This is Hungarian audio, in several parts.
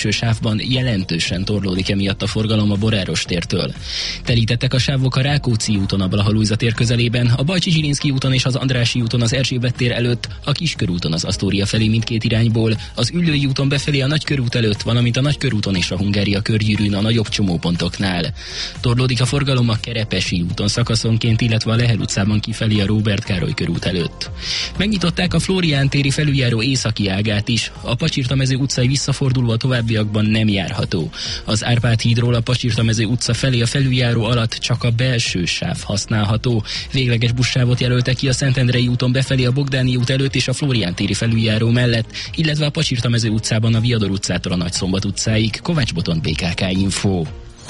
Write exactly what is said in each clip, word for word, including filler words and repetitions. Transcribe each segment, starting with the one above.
sávban jelentősen torlódik emiatt a forgalom a Boráros tértől. Telítettek a sávok a Rákóczi úton a Blaha-Lujza tér közelében, a Bajcsi-Zsilinszky úton és az Andrássy úton az Erzsébet tér előtt, a Kiskörúton az Asztória felé mindkét irányból, az Üllői úton befelé a Nagykörút előtt, valamint a Nagykörúton és a Hungária körgyűrűn a nagyobb csomópontoknál. Torlódik a forgalom a Kerepesi úton szakaszonként, illetve a Lehel utcában kifelé a Róbert Károly körút előtt. Megnyitották a Flórián téri felüljáró északi ágát is, a Pacsirtamező utcai visszaforduló a továbbiakban nem járható. Az Árpád hídról a Pacsirtamező utca felé a felüljáró alatt csak a belső sáv használható. Végleges buszsávot jelöltek ki a Szentendrei úton befelé a Bogdáni út előtt és a Flórián téri felüljáró mellett, illetve a Pacsirtamező utcában a Viador utcától a Nagyszombat utcáig. Kovács Botont, bé ká ká Info.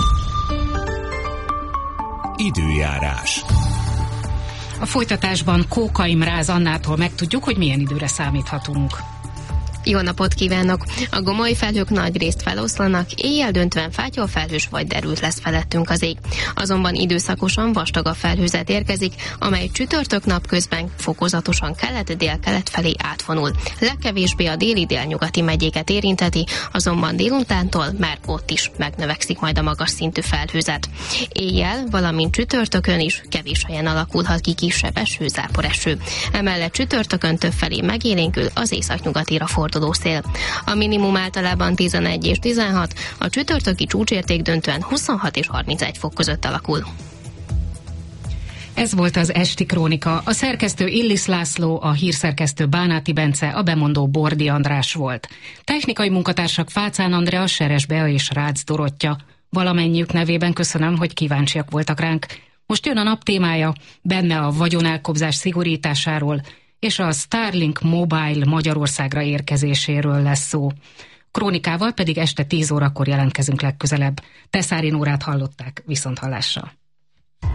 Időjárás. A folytatásban Kóka Imre Annától megtudjuk, hogy milyen időre számíthatunk. Jó napot kívánok! A gomoly felhők nagy részt feloszlanak, éjjel döntően fátyolfelhős vagy derült lesz felettünk az ég. Azonban időszakosan vastagabb felhőzet érkezik, amely csütörtök napközben fokozatosan kelet-dél-kelet felé átvonul. Legkevésbé a déli-délnyugati megyéket érintheti, azonban délutántól már ott is megnövekszik majd a magas szintű felhőzet. Éjjel, valamint csütörtökön is kevés helyen alakulhat ki kisebb eső, záporeső. Emellett csütörtökön többfelé megélénkül az északnyugatira fordul szél. A minimum általában tizenegy és tizenhat, a csütörtöki csúcsérték döntően huszonhat és harmincegy fok között alakul. Ez volt az esti krónika. A szerkesztő Illis László, a hírszerkesztő Bánáti Bence, a bemondó Bordi András volt. Technikai munkatársak Fácán Andrea, Seres Bea és Rácz Dorottya. Valamennyiük nevében köszönöm, hogy kíváncsiak voltak ránk. Most jön a nap témája, benne a vagyonelkobzás szigorításáról, és a Starlink Mobile Magyarországra érkezéséről lesz szó. Krónikával pedig este tíz órakor jelentkezünk legközelebb. Teszári Nórát hallották, viszonthallásra.